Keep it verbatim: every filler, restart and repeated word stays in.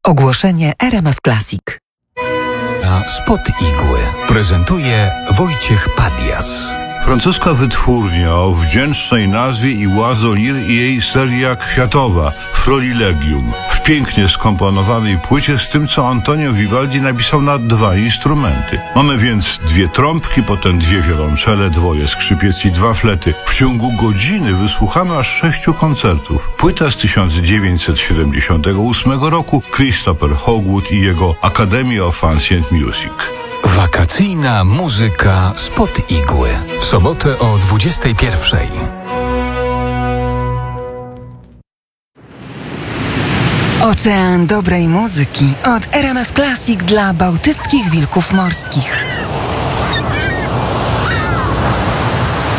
Ogłoszenie R M F Classic. A spod igły prezentuje Wojciech Padias. Francuska wytwórnia o wdzięcznej nazwie Iłazolir i jej seria kwiatowa Florilegium w pięknie skomponowanej płycie z tym, co Antonio Vivaldi napisał na dwa instrumenty. Mamy więc dwie trąbki, potem dwie wiolonczele, dwoje skrzypiec i dwa flety. W ciągu godziny wysłuchamy aż sześciu koncertów. Płyta z tysiąc dziewięćset siedemdziesiątego ósmego roku, Christopher Hogwood i jego Academy of Ancient Music. Wakacyjna muzyka spod igły. W sobotę o dwudziestej pierwszej. Ocean dobrej muzyki od R M F Classic dla bałtyckich wilków morskich.